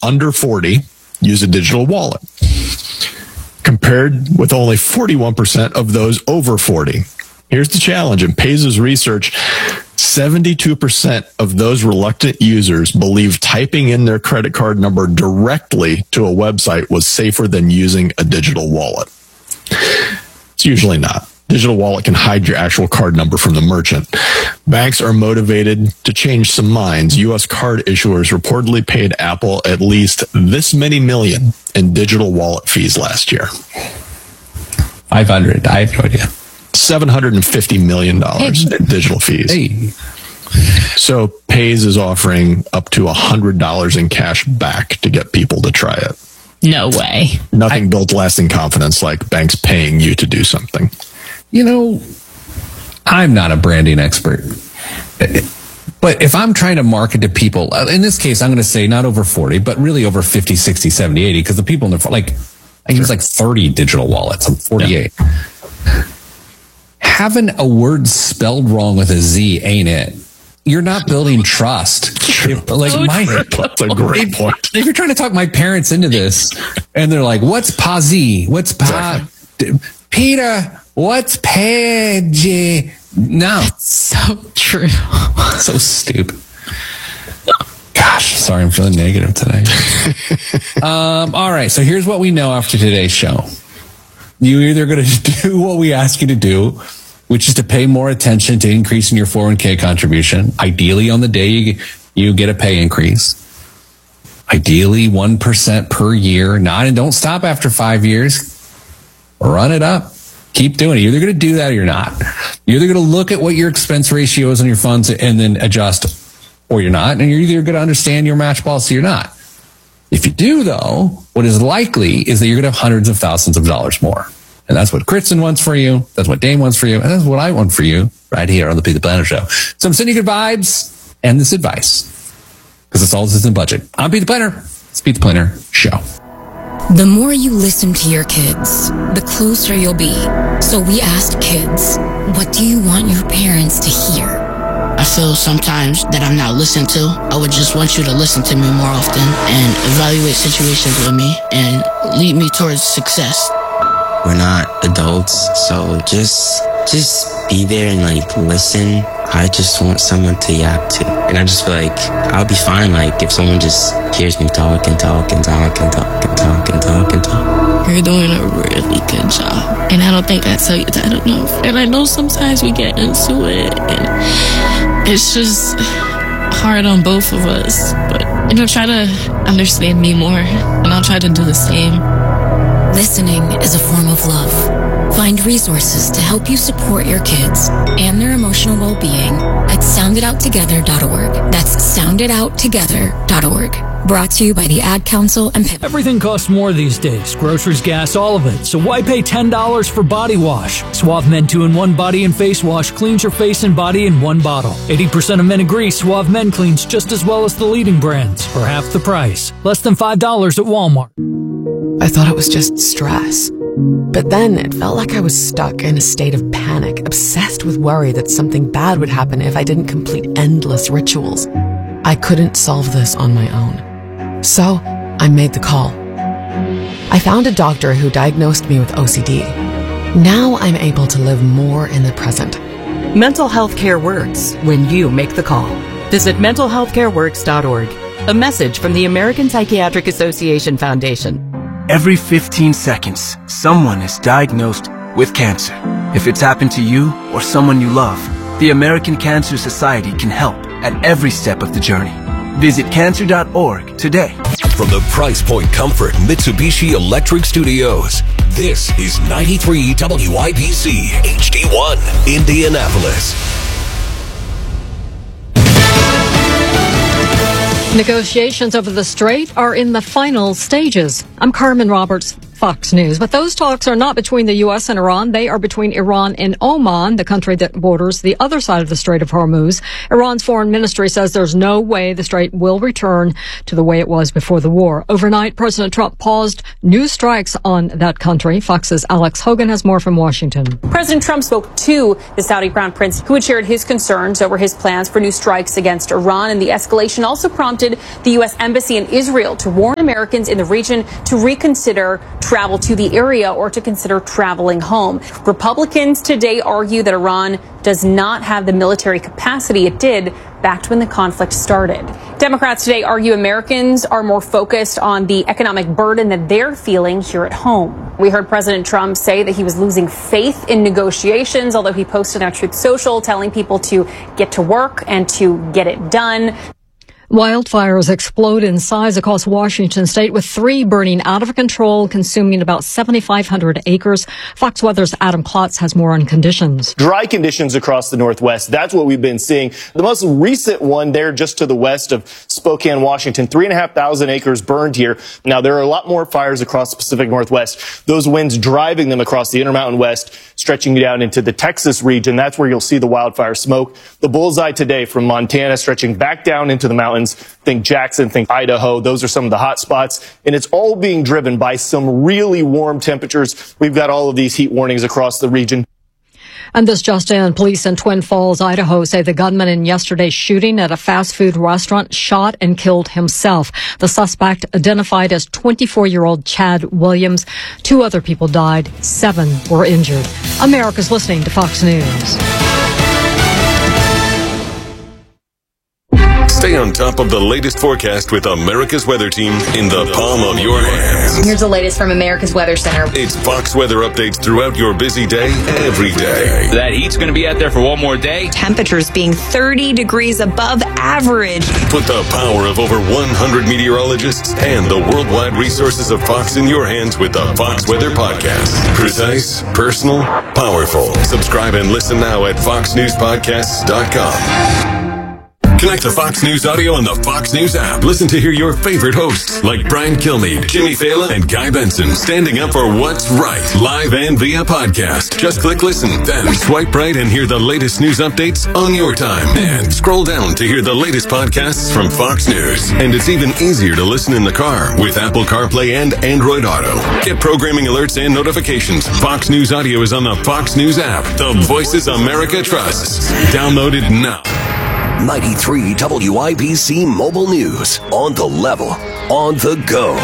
under 40 use a digital wallet, compared with only 41% of those over 40. Here's the challenge. In Paze's research, 72% of those reluctant users believe typing in their credit card number directly to a website was safer than using a digital wallet. It's usually not. Digital wallet can hide your actual card number from the merchant. Banks are motivated to change some minds. U.S. card issuers reportedly paid Apple at least this many million in digital wallet fees last year. 500. I have no idea. $750 million in digital fees. Hey. So Paze is offering up to $100 in cash back to get people to try it. No way. Nothing built lasting confidence like banks paying you to do something. You know, I'm not a branding expert. But if I'm trying to market to people, in this case, I'm going to say not over 40, but really over 50, 60, 70, 80, because the people in the, like, I use like 30 digital wallets. I'm 48. Yeah. Having a word spelled wrong with a Z ain't it. You're not building trust. That's a great point. If you're trying to talk my parents into this, and they're like, "What's Pazi? What's Pa? Peter? What's Page?" No, so true. So stupid. Gosh, sorry, I'm feeling negative today. All right, so here's what we know after today's show. You're either going to do what we ask you to do, which is to pay more attention to increasing your 401k contribution. Ideally, on the day you get a pay increase. Ideally, 1% per year. And don't stop after 5 years. Run it up. Keep doing it. You're either going to do that or you're not. You're either going to look at what your expense ratio is on your funds and then adjust, or you're not. And you're either going to understand your match policy or not. If you do, though, what is likely is that you're going to have hundreds of thousands of dollars more. And that's what Kristen wants for you. That's what Dane wants for you. And that's what I want for you right here on the Pete the Planner Show. So I'm sending you good vibes and this advice because it's all this is in budget. I'm Pete the Planner. It's Pete the Planner Show. The more you listen to your kids, the closer you'll be. So we asked kids, what do you want your parents to hear? I feel sometimes that I'm not listened to. I would just want you to listen to me more often and evaluate situations with me and lead me towards success. We're not adults, so just be there and listen. I just want someone to yap to. And I just feel like I'll be fine if someone just hears me talk and talk and talk and talk and talk and talk and talk. You're doing a really good job. And I don't think I tell you that enough. And I know sometimes we get into it and it's just hard on both of us. But try to understand me more and I'll try to do the same. Listening is a form of love. Find resources to help you support your kids and their emotional well-being at soundedouttogether.org. That's soundedouttogether.org. Brought to you by the Ad Council and Pivot. Everything costs more these days. Groceries, gas, all of it. So why pay $10 for body wash? Suave Men 2-in-1 Body and Face Wash cleans your face and body in one bottle. 80% of men agree Suave Men cleans just as well as the leading brands for half the price. Less than $5 at Walmart. I thought it was just stress. But then it felt like I was stuck in a state of panic, obsessed with worry that something bad would happen if I didn't complete endless rituals. I couldn't solve this on my own. So I made the call. I found a doctor who diagnosed me with OCD. Now I'm able to live more in the present. Mental health care works when you make the call. Visit mentalhealthcareworks.org. A message from the American Psychiatric Association Foundation. Every 15 seconds, someone is diagnosed with cancer. If it's happened to you or someone you love, the American Cancer Society can help at every step of the journey. Visit cancer.org today. From the Price Point Comfort Mitsubishi Electric Studios, this is 93 WIBC HD1, Indianapolis. Negotiations over the strait are in the final stages. I'm Carmen Roberts. Fox News. But those talks are not between the U.S. and Iran. They are between Iran and Oman, the country that borders the other side of the Strait of Hormuz. Iran's foreign ministry says there's no way the strait will return to the way it was before the war. Overnight, President Trump paused new strikes on that country. Fox's Alex Hogan has more from Washington. President Trump spoke to the Saudi Crown Prince, who had shared his concerns over his plans for new strikes against Iran. And the escalation also prompted the U.S. Embassy in Israel to warn Americans in the region to reconsider travel to the area or to consider traveling home. Republicans today argue that Iran does not have the military capacity it did back when the conflict started. Democrats today argue Americans are more focused on the economic burden that they're feeling here at home. We heard President Trump say that he was losing faith in negotiations, although he posted on Truth Social telling people to get to work and to get it done. Wildfires explode in size across Washington state, with 3 burning out of control, consuming about 7,500 acres. Fox Weather's Adam Klotz has more on conditions. Dry conditions across the Northwest. That's what we've been seeing. The most recent one there just to the west of Spokane, Washington, 3,500 acres burned here. Now, there are a lot more fires across the Pacific Northwest. Those winds driving them across the Intermountain West, stretching down into the Texas region. That's where you'll see the wildfire smoke. The bullseye today from Montana stretching back down into the mountains. Think Jackson, think Idaho. Those are some of the hot spots. And it's all being driven by some really warm temperatures. We've got all of these heat warnings across the region. And this just in, police in Twin Falls, Idaho say the gunman in yesterday's shooting at a fast food restaurant shot and killed himself. The suspect, identified as 24-year-old Chad Williams. 2 other people died. 7 were injured. America's listening to Fox News. Stay on top of the latest forecast with America's Weather Team in the palm of your hands. Here's the latest from America's Weather Center. It's Fox weather updates throughout your busy day, every day. That heat's going to be out there for one more day. Temperatures being 30 degrees above average. Put the power of over 100 meteorologists and the worldwide resources of Fox in your hands with the Fox Weather Podcast. Precise, personal, powerful. Subscribe and listen now at foxnewspodcasts.com. Connect to Fox News Audio on the Fox News app. Listen to hear your favorite hosts like Brian Kilmeade, Jimmy Fallon, and Guy Benson standing up for what's right, live and via podcast. Just click listen, then swipe right and hear the latest news updates on your time. And scroll down to hear the latest podcasts from Fox News. And it's even easier to listen in the car with Apple CarPlay and Android Auto. Get programming alerts and notifications. Fox News Audio is on the Fox News app. The voices America trusts. Download it now. 93 WIBC Mobile News. On the level, on the go.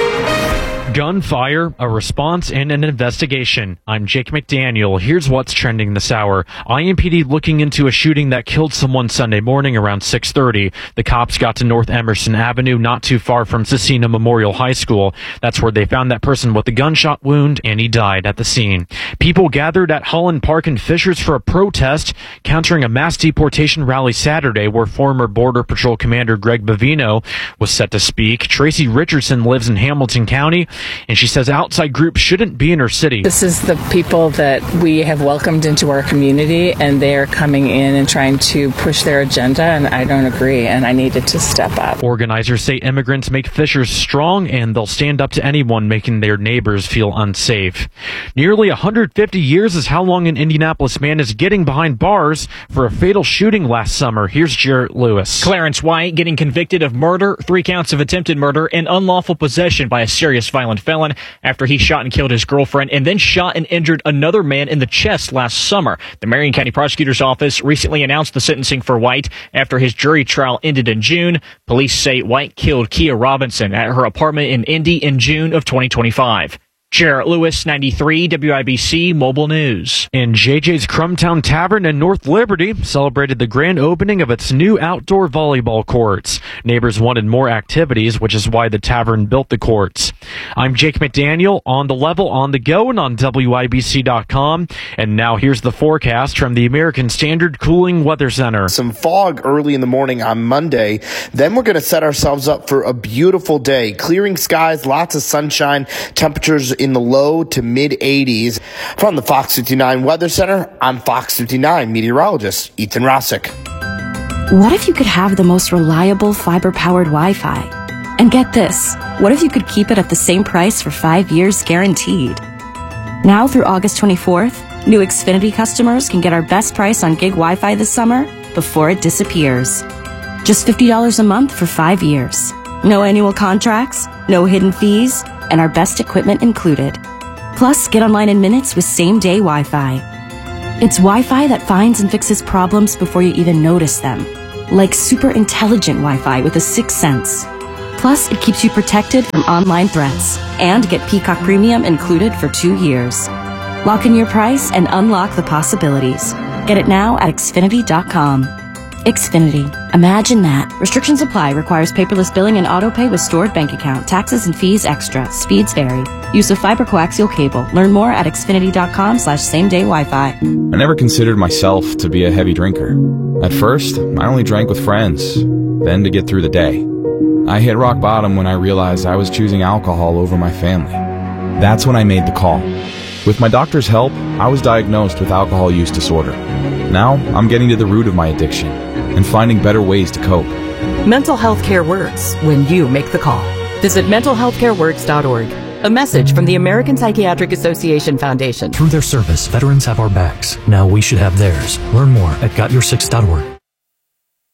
Gunfire, a response, and an investigation. I'm Jake McDaniel. Here's what's trending this hour. IMPD looking into a shooting that killed someone Sunday morning around 6:30. The cops got to North Emerson Avenue, not too far from Cecina Memorial High School. That's where they found that person with a gunshot wound, and he died at the scene. People gathered at Holland Park in Fishers for a protest, countering a mass deportation rally Saturday where former Border Patrol Commander Greg Bavino was set to speak. Tracy Richardson lives in Hamilton County, and she says outside groups shouldn't be in her city. This is the people that we have welcomed into our community, and they are coming in and trying to push their agenda, and I don't agree, and I needed to step up. Organizers say immigrants make Fishers strong, and they'll stand up to anyone making their neighbors feel unsafe. Nearly 150 years is how long an Indianapolis man is getting behind bars for a fatal shooting last summer. Here's Jarrett Lewis. Clarence White getting convicted of murder, 3 counts of attempted murder, and unlawful possession by a serious violent felon after he shot and killed his girlfriend and then shot and injured another man in the chest last summer. The Marion County Prosecutor's Office recently announced the sentencing for White after his jury trial ended in June. Police say White killed Kia Robinson at her apartment in Indy in June of 2025. Jarrett Lewis, 93 WIBC Mobile News. And JJ's Crumtown Tavern in North Liberty celebrated the grand opening of its new outdoor volleyball courts. Neighbors wanted more activities, which is why the tavern built the courts. I'm Jake McDaniel, on the level, on the go, and on WIBC.com. And now here's the forecast from the American Standard Cooling Weather Center. Some fog early in the morning on Monday. Then we're going to set ourselves up for a beautiful day. Clearing skies, lots of sunshine, temperatures in the low to mid 80s. From the Fox 59 Weather Center, I'm Fox 59 meteorologist Ethan Rossick. What if you could have the most reliable fiber-powered Wi-Fi? And get this, what if you could keep it at the same price for 5 years guaranteed? Now through August 24th, new Xfinity customers can get our best price on gig Wi-Fi this summer before it disappears. Just $50 a month for 5 years. No annual contracts, no hidden fees, and our best equipment included. Plus, get online in minutes with same-day Wi-Fi. It's Wi-Fi that finds and fixes problems before you even notice them. Like super intelligent Wi-Fi with a sixth sense. Plus, it keeps you protected from online threats. And get Peacock Premium included for 2 years. Lock in your price and unlock the possibilities. Get it now at Xfinity.com. Xfinity. Imagine that. Restrictions apply. Requires paperless billing and autopay with stored bank account. Taxes and fees extra. Speeds vary. Use of fiber coaxial cable. Learn more at Xfinity.com/same-day Wi-Fi. I never considered myself to be a heavy drinker. At first, I only drank with friends, then to get through the day. I hit rock bottom when I realized I was choosing alcohol over my family. That's when I made the call. With my doctor's help, I was diagnosed with alcohol use disorder. Now, I'm getting to the root of my addiction and finding better ways to cope. Mental health care works when you make the call. Visit mentalhealthcareworks.org. A message from the American Psychiatric Association Foundation. Through their service, veterans have our backs. Now we should have theirs. Learn more at GotYour6.org.